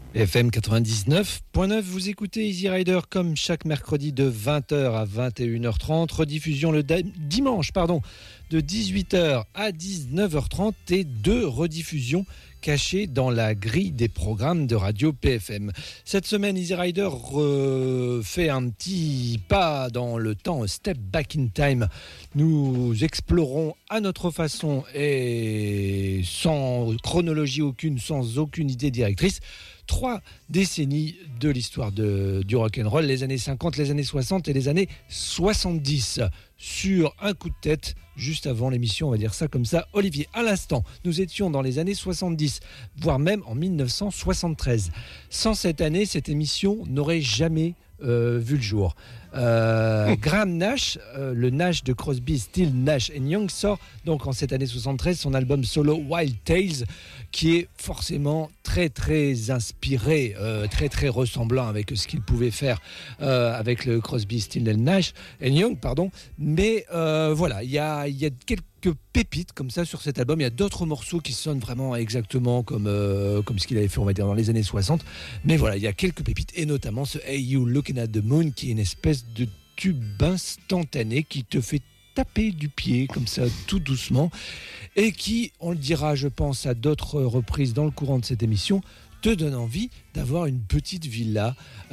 FM 99.9, vous écoutez Easy Rider comme chaque mercredi de 20h à 21h30, rediffusion le dimanche de 18h à 19h30 et 2 rediffusions cachées dans la grille des programmes de radio PFM. Cette semaine, Easy Rider fait un petit pas dans le temps, step back in time. Nous explorons à notre façon et sans chronologie aucune, sans aucune idée directrice, 3 décennies de l'histoire du rock'n'roll, les années 50, les années 60 et les années 70. Sur un coup de tête, juste avant l'émission, on va dire ça comme ça. Olivier, à l'instant, nous étions dans les années 70, voire même en 1973. Sans cette année, cette émission n'aurait jamais vu le jour. Graham Nash, le Nash de Crosby, Stills, Nash & Young, sort donc en cette année 73 son album solo Wild Tales, qui est forcément très très inspiré, très très ressemblant avec ce qu'il pouvait faire avec le Crosby, Stills & Nash & Young, mais voilà, il y a quelques pépites comme ça sur cet album. Il y a d'autres morceaux qui sonnent vraiment exactement comme ce qu'il avait fait, on va dire, dans les années 60. Mais voilà, il y a quelques pépites, et notamment ce Hey You Looking at the Moon, qui est une espèce de tube instantané qui te fait taper du pied comme ça tout doucement, et qui, on le dira je pense à d'autres reprises dans le courant de cette émission, te donne envie d'avoir une petite villa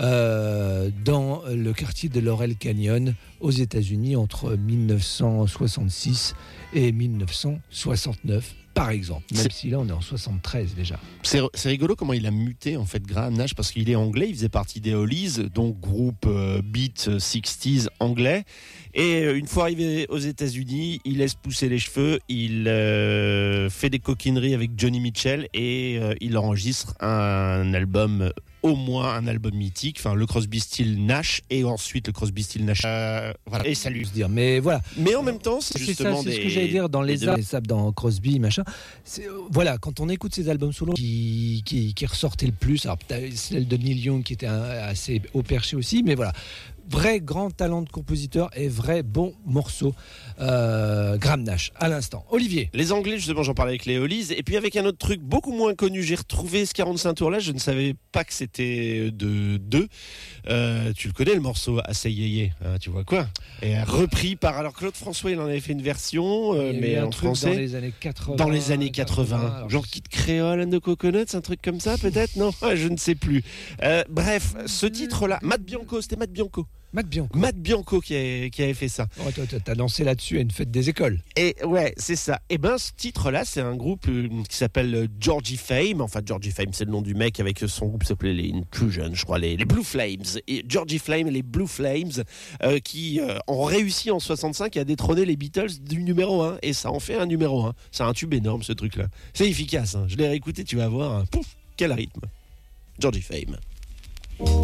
dans le quartier de Laurel Canyon aux États-Unis entre 1966 et 1969 par exemple, même si là on est en 73 déjà. C'est rigolo comment il a muté en fait Graham Nash, parce qu'il est anglais, il faisait partie des Hollies, donc groupe beat 60s anglais, et une fois arrivé aux États-Unis, il laisse pousser les cheveux, il fait des coquineries avec Johnny Mitchell et il enregistre un album, au moins un album mythique, enfin le Crosby, Stills, Nash, et ensuite le Crosby, Stills, Nash, voilà. Et salut. Dire, mais voilà. Mais en même temps, c'est justement c'est ce que j'allais dire dans les sables dans Crosby, machin. Voilà, quand on écoute ces albums solo qui ressortaient le plus, alors celle de Neil Young qui était assez haut perché aussi, mais voilà. Vrai grand talent de compositeur et vrai bon morceau. Graham Nash, à l'instant. Olivier. Les Anglais, justement, j'en parlais avec les Hollies. Et puis avec un autre truc beaucoup moins connu, j'ai retrouvé ce 45 tours là. Je ne savais pas que c'était de deux. Tu le connais, le morceau Assez Yéyé, tu vois quoi? Et repris par. Alors Claude François, il en avait fait une version, mais en français. Dans les années 80. Dans les années 80. Genre Kid Creole and the Coconuts, un truc comme ça, peut-être? Non, je ne sais plus. Bref, ce titre-là, c'était Matt Bianco. Matt Bianco qui avait fait ça. Oh, toi, t'as lancé là-dessus à une fête des écoles. Et ouais, c'est ça. Et ben, ce titre-là, c'est un groupe qui s'appelle Georgie Fame. Enfin, Georgie Fame, c'est le nom du mec avec son groupe qui s'appelait les Intrusion, je crois, les Blue Flames. Et Georgie Fame et les Blue Flames qui ont réussi en 65 à détrôner les Beatles du numéro 1. Et ça en fait un numéro 1. C'est un tube énorme, ce truc-là. C'est efficace, hein. Je l'ai réécouté, tu vas voir. Pouf, quel rythme. Georgie Fame.